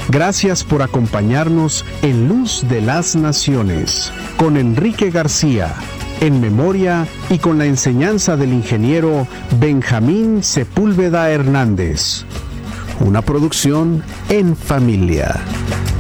Gracias por acompañarnos en Luz de las Naciones, con Enrique García, en memoria y con la enseñanza del ingeniero Benjamín Sepúlveda Hernández. Una producción en familia.